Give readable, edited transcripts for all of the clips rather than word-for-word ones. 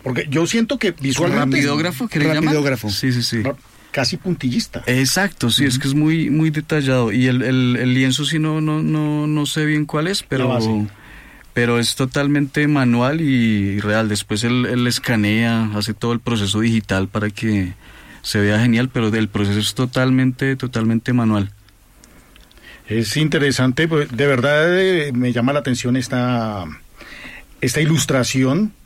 Porque yo siento que visualmente... ¿Rapidógrafo? ¿Qué le llaman? Rapidógrafo. Sí. Casi puntillista. Exacto, sí, es que es muy muy detallado. Y el lienzo sí no sé bien cuál es, pero es totalmente manual y real. Después él escanea, hace todo el proceso digital para que se vea genial, pero el proceso es totalmente manual. Es interesante, de verdad me llama la atención esta ilustración,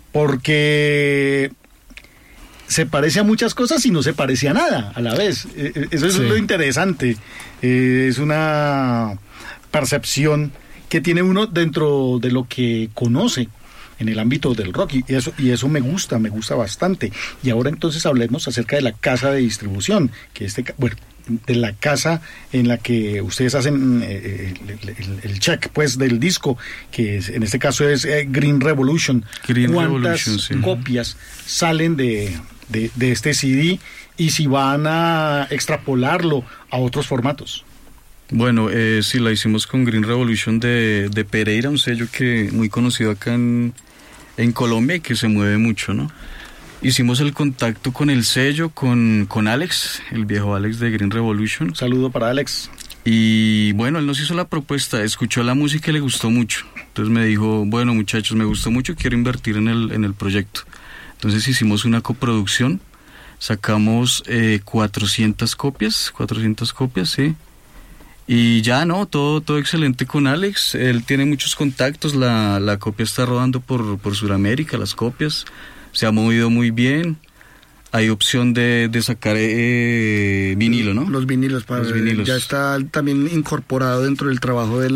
porque se parece a muchas cosas y no se parece a nada a la vez. Eso es lo interesante. Es una percepción que tiene uno dentro de lo que conoce en el ámbito del rock, y eso me gusta bastante. Y ahora entonces hablemos acerca de la casa de distribución, que de la casa en la que ustedes hacen el check, pues, del disco, que en este caso es Green Revolution. ¿Cuántas copias salen de este CD, y si van a extrapolarlo a otros formatos? Bueno, sí, la hicimos con Green Revolution de Pereira, un sello que muy conocido acá en Colombia y que se mueve mucho, ¿no? Hicimos el contacto con el sello, con Alex, el viejo Alex de Green Revolution. Un saludo para Alex. Y bueno, él nos hizo la propuesta, escuchó la música y le gustó mucho. Entonces me dijo, bueno muchachos, me gustó mucho, quiero invertir en el proyecto. Entonces hicimos una coproducción, sacamos 400 copias, sí. Y ya, ¿no? Todo excelente con Alex. Él tiene muchos contactos, la copia está rodando por Sudamérica, las copias. Se ha movido muy bien. Hay opción de sacar vinilo, ¿no? Los vinilos, ya está también incorporado dentro del trabajo de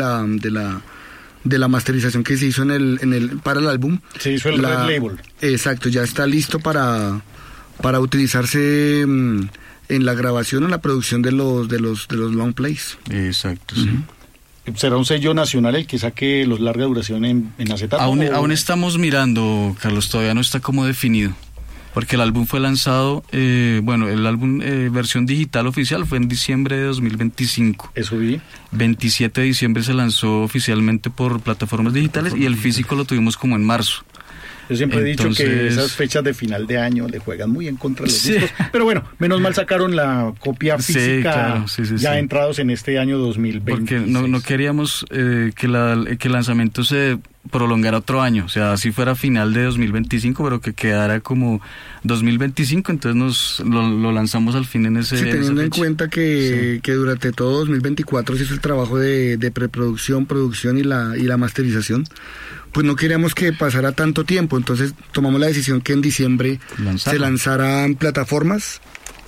la masterización que se hizo para el álbum. Se hizo el Red Label. Exacto, ya está listo para utilizarse en la grabación o en la producción de los long plays. Exacto, sí. ¿Será un sello nacional el que saque los larga duración en acetato? Aún estamos mirando, Carlos, todavía no está como definido, porque el álbum fue lanzado, el álbum versión digital oficial fue en diciembre de 2025. Eso vi. 27 de diciembre se lanzó oficialmente por plataformas digitales y el físico lo tuvimos como en marzo. Yo siempre he dicho que esas fechas de final de año le juegan muy en contra de los discos. Pero bueno, menos mal sacaron la copia física ya entrados en este año 2020. Porque no queríamos que el lanzamiento se prolongara otro año. O sea, así fuera final de 2025, pero que quedara como 2025. Entonces lo lanzamos al fin en ese. Sí, teniendo en cuenta que durante todo 2024 se hizo el trabajo de preproducción, producción y la masterización. Pues no queríamos que pasara tanto tiempo, entonces tomamos la decisión que en diciembre se lanzara en plataformas,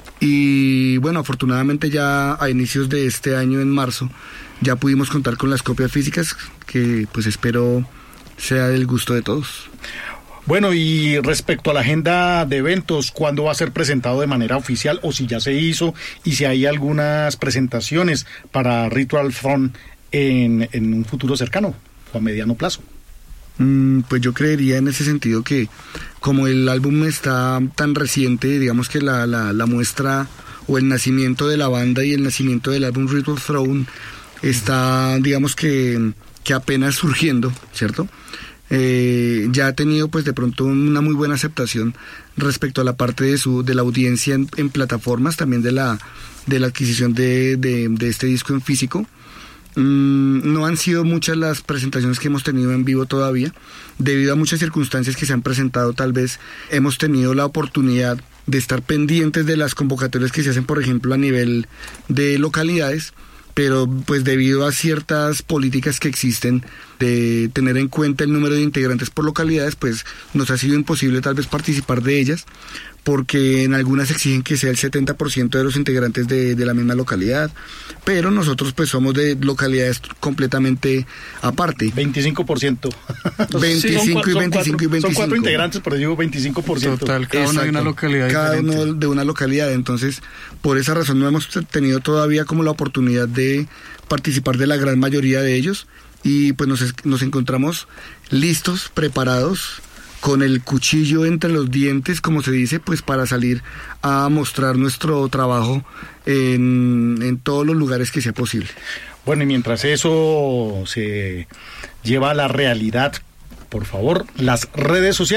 y bueno, afortunadamente ya a inicios de este año, en marzo, ya pudimos contar con las copias físicas, que pues espero sea del gusto de todos. Bueno, y respecto a la agenda de eventos, ¿cuándo va a ser presentado de manera oficial, o si ya se hizo, y si hay algunas presentaciones para Ritual Throne en un futuro cercano o a mediano plazo? Pues yo creería en ese sentido que como el álbum está tan reciente, digamos que la muestra o el nacimiento de la banda y el nacimiento del álbum Ritual Throne está, digamos que apenas surgiendo, ¿cierto? Ya ha tenido pues de pronto una muy buena aceptación respecto a la parte de la audiencia en plataformas, también de la adquisición de este disco en físico. No han sido muchas las presentaciones que hemos tenido en vivo todavía, debido a muchas circunstancias que se han presentado. Tal vez hemos tenido la oportunidad de estar pendientes de las convocatorias que se hacen, por ejemplo, a nivel de localidades, pero pues debido a ciertas políticas que existen de tener en cuenta el número de integrantes por localidades, pues nos ha sido imposible tal vez participar de ellas, porque en algunas exigen que sea el 70% de los integrantes de la misma localidad, pero nosotros pues somos de localidades completamente aparte. 25%. 25 y 25 y 25. Son 4 integrantes, pero digo 25%. Total, cada uno de una localidad cada diferente. uno de una localidad, entonces por esa razón no hemos tenido todavía como la oportunidad de participar de la gran mayoría de ellos, y pues nos encontramos listos, preparados, con el cuchillo entre los dientes, como se dice, pues para salir a mostrar nuestro trabajo en todos los lugares que sea posible. Bueno, y mientras eso se lleva a la realidad, por favor, las redes sociales.